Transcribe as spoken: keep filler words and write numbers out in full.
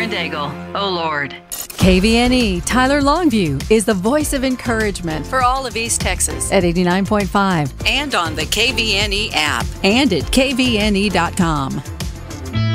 and Daigle. Oh, Lord. K V N E Tyler Longview is the voice of encouragement for all of East Texas at eighty-nine point five and on the K V N E app and at K V N E dot com.